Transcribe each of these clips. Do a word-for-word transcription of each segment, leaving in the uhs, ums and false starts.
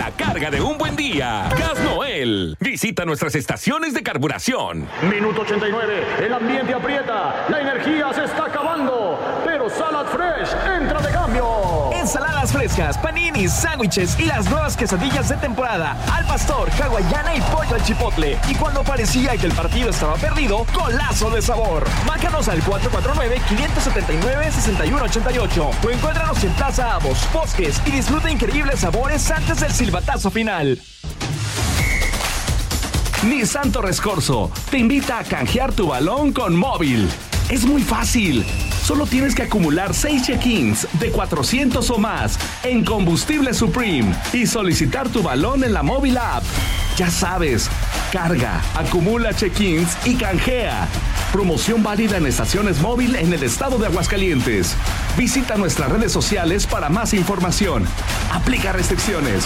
la carga de un buen día. Gas Noel. Visita nuestras estaciones de carburación. Minuto ochenta y nueve. El ambiente aprieta. La energía se está acabando. Pero Salad Fresh entra de cambio. Ensaladas frescas, paninis, sándwiches y las nuevas quesadillas de temporada. Al pastor, hawaiana y pollo al chipotle. Y cuando parecía que el partido estaba perdido, golazo de sabor. Márcanos al cuatro cuatro nueve, cinco siete nueve, seis uno ocho ocho o encuéntranos en Plaza Avos, Bosques y disfruta increíbles sabores antes del silbatazo final. Nissan Torres Corso te invita a canjear tu balón con móvil. Es muy fácil. Solo tienes que acumular seis check-ins de cuatrocientos o más en Combustible Supreme y solicitar tu balón en la móvil app. Ya sabes, carga, acumula check-ins y canjea. Promoción válida en estaciones móvil en el estado de Aguascalientes. Visita nuestras redes sociales para más información. Aplica restricciones.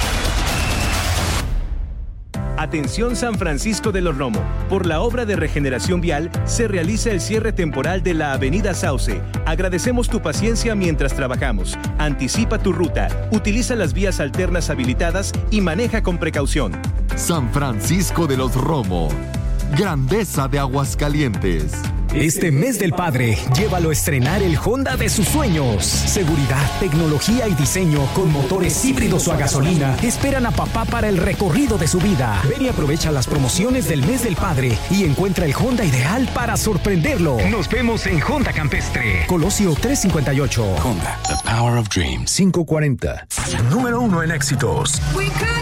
Atención San Francisco de los Romo. Por la obra de regeneración vial se realiza el cierre temporal de la Avenida Sauce. Agradecemos tu paciencia mientras trabajamos. Anticipa tu ruta, utiliza las vías alternas habilitadas y maneja con precaución. San Francisco de los Romo. Grandeza de Aguascalientes. Este mes del padre, llévalo a estrenar el Honda de sus sueños. Seguridad, tecnología y diseño con motores híbridos o a gasolina esperan a papá para el recorrido de su vida. Ven y aprovecha las promociones del mes del padre y encuentra el Honda ideal para sorprenderlo. Nos vemos en Honda Campestre. Colosio trescientos cincuenta y ocho. Honda, the power of dreams. quinientos cuarenta. Número uno en éxitos.